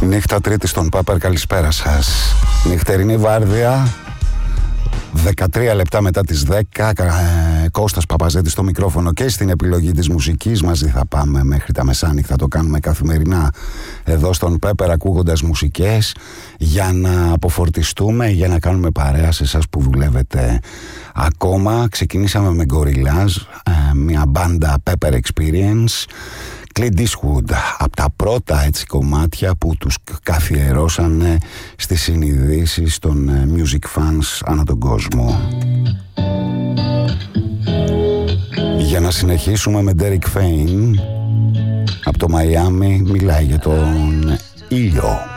Νύχτα Τρίτη στον Πέπερ, καλησπέρα σας. Νυχτερινή βάρδια, 13 λεπτά μετά τις 10. Κώστας Παπαζέτης στο μικρόφωνο και στην επιλογή της μουσικής. Μαζί θα πάμε μέχρι τα μεσάνυχτα, το κάνουμε καθημερινά εδώ στον Πέπερ, ακούγοντας μουσικές για να αποφορτιστούμε, για να κάνουμε παρέα σε εσάς που δουλεύετε ακόμα. Ξεκινήσαμε με Gorillaz, μια μπάντα Pepper Experience. Clint Eastwood, από τα πρώτα έτσι κομμάτια που τους καθιερώσανε στις συνειδήσεις των music fans ανά τον κόσμο. Για να συνεχίσουμε με Derek Fain από το Μαϊάμι, μιλάει για τον ήλιο.